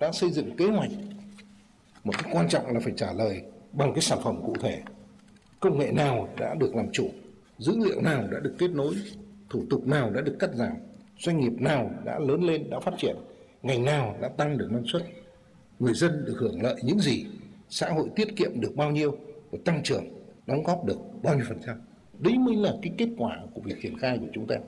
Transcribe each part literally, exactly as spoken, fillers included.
đã xây dựng kế hoạch. Một cái quan trọng là phải trả lời bằng cái sản phẩm cụ thể. Công nghệ nào đã được làm chủ, dữ liệu nào đã được kết nối, thủ tục nào đã được cắt giảm, doanh nghiệp nào đã lớn lên, đã phát triển, ngành nào đã tăng được năng suất, người dân được hưởng lợi những gì, xã hội tiết kiệm được bao nhiêu, và tăng trưởng đóng góp được bao nhiêu phần trăm. Đấy mới là cái kết quả của việc triển khai của chúng ta.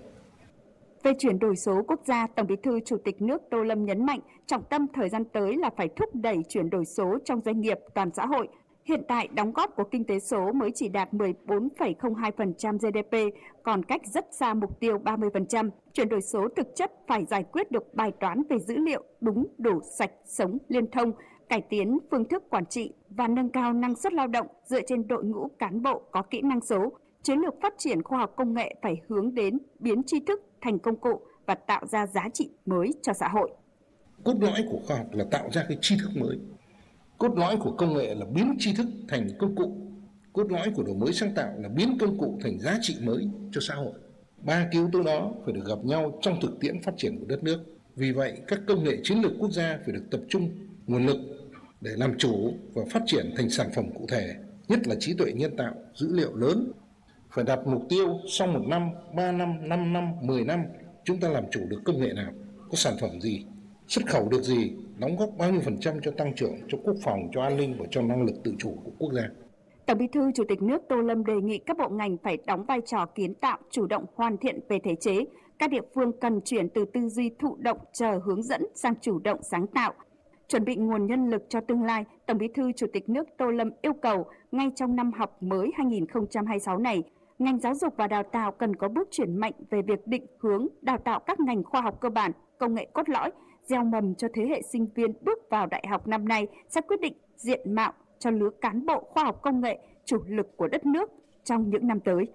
Về chuyển đổi số quốc gia, Tổng Bí thư Chủ tịch nước Tô Lâm nhấn mạnh trọng tâm thời gian tới là phải thúc đẩy chuyển đổi số trong doanh nghiệp, toàn xã hội. Hiện tại, đóng góp của kinh tế số mới chỉ đạt mười bốn phẩy không hai phần trăm giê đê pê, còn cách rất xa mục tiêu ba mươi phần trăm. Chuyển đổi số thực chất phải giải quyết được bài toán về dữ liệu đúng, đủ, sạch, sống, liên thông, cải tiến phương thức quản trị và nâng cao năng suất lao động dựa trên đội ngũ cán bộ có kỹ năng số. Chiến lược phát triển khoa học công nghệ phải hướng đến biến tri thức thành công cụ và tạo ra giá trị mới cho xã hội. Cốt lõi của khoa học là tạo ra cái tri thức mới. Cốt lõi của công nghệ là biến tri thức thành công cụ. Cốt lõi của đổi mới sáng tạo là biến công cụ thành giá trị mới cho xã hội. Ba yếu tố đó phải được gặp nhau trong thực tiễn phát triển của đất nước. Vì vậy, các công nghệ chiến lược quốc gia phải được tập trung nguồn lực để làm chủ và phát triển thành sản phẩm cụ thể, nhất là trí tuệ nhân tạo, dữ liệu lớn. Phải đặt mục tiêu sau một năm, ba năm, năm năm, mười năm, chúng ta làm chủ được công nghệ nào, có sản phẩm gì, xuất khẩu được gì, đóng góp bao nhiêu phần trăm cho tăng trưởng, cho quốc phòng, cho an ninh và cho năng lực tự chủ của quốc gia. Tổng Bí thư Chủ tịch nước Tô Lâm đề nghị các bộ ngành phải đóng vai trò kiến tạo, chủ động hoàn thiện về thể chế. Các địa phương cần chuyển từ tư duy thụ động chờ hướng dẫn sang chủ động sáng tạo. Chuẩn bị nguồn nhân lực cho tương lai, Tổng Bí thư Chủ tịch nước Tô Lâm yêu cầu ngay trong năm học mới hai nghìn không trăm hai mươi sáu này, ngành giáo dục và đào tạo cần có bước chuyển mạnh về việc định hướng đào tạo các ngành khoa học cơ bản, công nghệ cốt lõi, gieo mầm cho thế hệ sinh viên bước vào đại học năm nay sẽ quyết định diện mạo cho lứa cán bộ khoa học công nghệ chủ lực của đất nước trong những năm tới.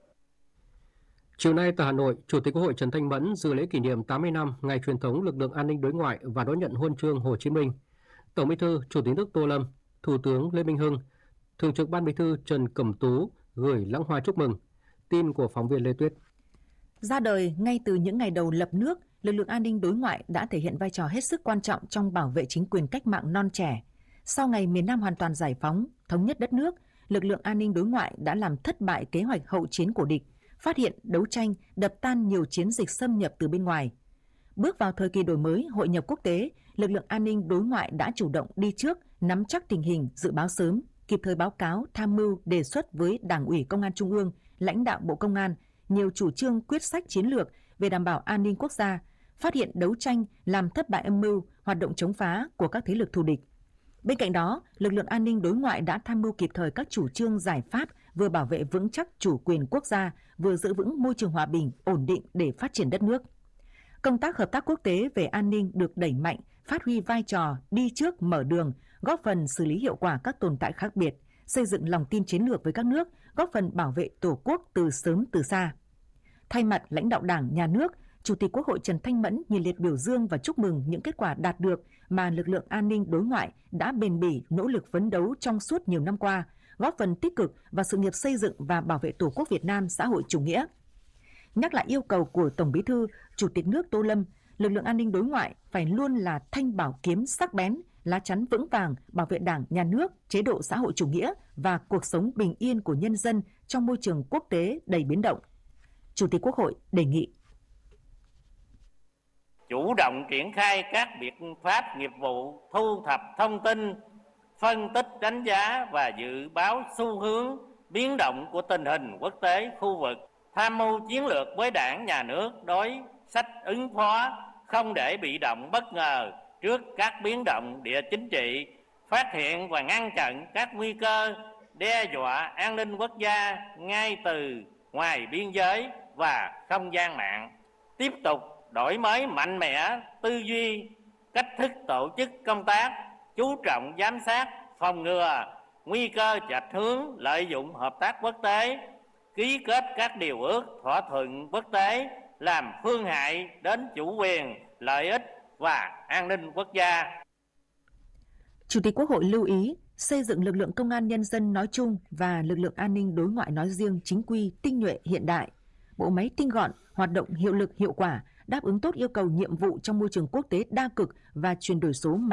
Chiều nay tại Hà Nội, Chủ tịch Quốc hội Trần Thanh Mẫn dự lễ kỷ niệm tám mươi năm ngày truyền thống lực lượng an ninh đối ngoại và đón nhận huân chương Hồ Chí Minh. Tổng Bí thư Chủ tịch nước Tô Lâm, Thủ tướng Lê Minh Hưng, Thường trực Ban Bí thư Trần Cẩm Tú gửi lãng hoa chúc mừng. Tin của phóng viên Lê Tuyết. Ra đời ngay từ những ngày đầu lập nước, lực lượng an ninh đối ngoại đã thể hiện vai trò hết sức quan trọng trong bảo vệ chính quyền cách mạng non trẻ. Sau ngày miền Nam hoàn toàn giải phóng, thống nhất đất nước, lực lượng an ninh đối ngoại đã làm thất bại kế hoạch hậu chiến của địch, phát hiện, đấu tranh, đập tan nhiều chiến dịch xâm nhập từ bên ngoài. Bước vào thời kỳ đổi mới, hội nhập quốc tế, lực lượng an ninh đối ngoại đã chủ động đi trước, nắm chắc tình hình, dự báo sớm, kịp thời báo cáo, tham mưu, đề xuất với Đảng ủy Công an Trung ương, lãnh đạo Bộ Công an nhiều chủ trương quyết sách chiến lược về đảm bảo an ninh quốc gia, phát hiện đấu tranh, làm thất bại âm mưu, hoạt động chống phá của các thế lực thù địch. Bên cạnh đó, lực lượng an ninh đối ngoại đã tham mưu kịp thời các chủ trương giải pháp vừa bảo vệ vững chắc chủ quyền quốc gia, vừa giữ vững môi trường hòa bình, ổn định để phát triển đất nước. Công tác hợp tác quốc tế về an ninh được đẩy mạnh, phát huy vai trò đi trước mở đường, góp phần xử lý hiệu quả các tồn tại khác biệt, xây dựng lòng tin chiến lược với các nước, góp phần bảo vệ Tổ quốc từ sớm từ xa. Thay mặt lãnh đạo Đảng, Nhà nước, Chủ tịch Quốc hội Trần Thanh Mẫn nhiệt liệt biểu dương và chúc mừng những kết quả đạt được mà lực lượng an ninh đối ngoại đã bền bỉ nỗ lực phấn đấu trong suốt nhiều năm qua, góp phần tích cực vào sự nghiệp xây dựng và bảo vệ Tổ quốc Việt Nam xã hội chủ nghĩa. Nhắc lại yêu cầu của Tổng Bí thư, Chủ tịch nước Tô Lâm, lực lượng an ninh đối ngoại phải luôn là thanh bảo kiếm sắc bén, lá chắn vững vàng bảo vệ Đảng, Nhà nước, chế độ xã hội chủ nghĩa và cuộc sống bình yên của nhân dân trong môi trường quốc tế đầy biến động. Chủ tịch Quốc hội đề nghị chủ động triển khai các biện pháp nghiệp vụ thu thập thông tin, phân tích đánh giá và dự báo xu hướng biến động của tình hình quốc tế, khu vực, tham mưu chiến lược với Đảng, Nhà nước đối sách ứng phó, không để bị động bất ngờ trước các biến động địa chính trị, phát hiện và ngăn chặn các nguy cơ đe dọa an ninh quốc gia ngay từ ngoài biên giới và không gian mạng. Tiếp tục đổi mới mạnh mẽ tư duy, cách thức tổ chức công tác, chú trọng giám sát, phòng ngừa nguy cơ chệch hướng, lợi dụng hợp tác quốc tế, ký kết các điều ước, thỏa thuận quốc tế làm phương hại đến chủ quyền, lợi ích và an ninh quốc gia. Chủ tịch Quốc hội lưu ý xây dựng lực lượng công an nhân dân nói chung và lực lượng an ninh đối ngoại nói riêng chính quy, tinh nhuệ, hiện đại, bộ máy tinh gọn, hoạt động hiệu lực hiệu quả, đáp ứng tốt yêu cầu nhiệm vụ trong môi trường quốc tế đa cực và chuyển đổi số mạnh.